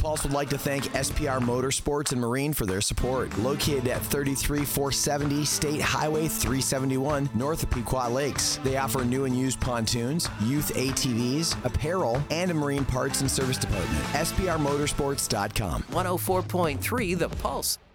Pulse would like to thank SPR Motorsports and Marine for their support. Located at 33470 State Highway 371, north of Pequot Lakes. They offer new and used pontoons, youth ATVs, apparel, and a marine parts and service department. SPRmotorsports.com. 104.3 The Pulse.